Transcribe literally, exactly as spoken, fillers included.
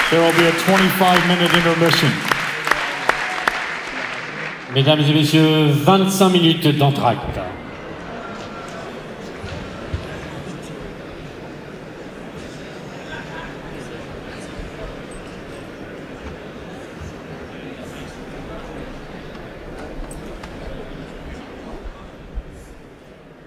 There will be a twenty-five minute intermission. Mesdames et messieurs, vingt-cinq minutes d'entracte.